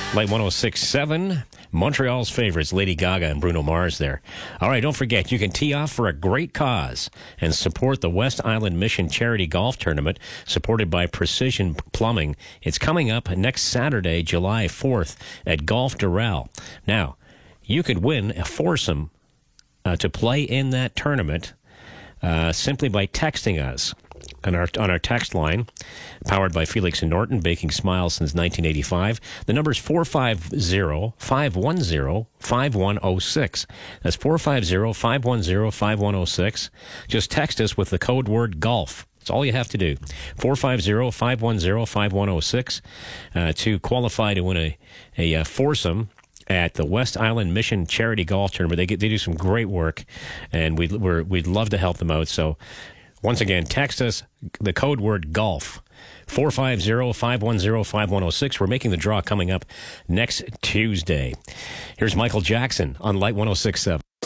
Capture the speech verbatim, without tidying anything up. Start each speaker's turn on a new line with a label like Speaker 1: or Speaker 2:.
Speaker 1: Light one oh six point seven, Montreal's favorites, Lady Gaga and Bruno Mars there. All right, don't forget, you can tee off for a great cause and support the West Island Mission Charity Golf Tournament supported by Precision Plumbing. It's coming up next Saturday, July fourth at Golf Doral. Now, you could win a foursome uh, to play in that tournament uh, simply by texting us. On our, on our text line, powered by Felix and Norton, baking smiles since nineteen eighty-five. The number is four five zero, five one zero, five one zero six. That's four five zero, five one zero, five one zero six. Just text us with the code word golf. That's all you have to do. four five zero, five one zero, five one zero six uh, to qualify to win a, a, a foursome at the West Island Mission Charity Golf Tournament. They get, they do some great work, and we'd, we're, we'd love to help them out. So, once again, text us the code word golf, four five zero, five one zero, five one zero six. We're making the draw coming up next Tuesday. Here's Michael Jackson on Light one oh six point seven.